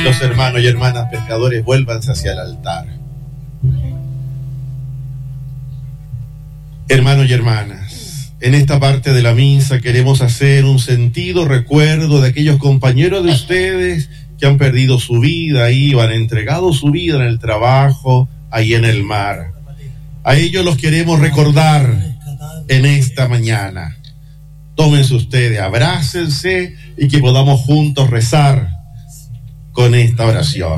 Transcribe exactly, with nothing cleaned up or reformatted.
Los hermanos y hermanas pescadores, vuélvanse hacia el altar. Hermanos y hermanas, en esta parte de la misa queremos hacer un sentido recuerdo de aquellos compañeros de ustedes que han perdido su vida, iban, entregado su vida en el trabajo, ahí en el mar. A ellos los queremos recordar en esta mañana. Tómense ustedes, abrácense y que podamos juntos rezar con esta oración.